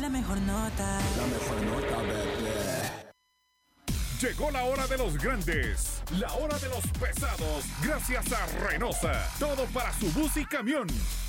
la mejor nota. La mejor nota, bebé. Llegó la hora de los grandes, la hora de los pesados, gracias a Renosa. Todo para su bus y camión.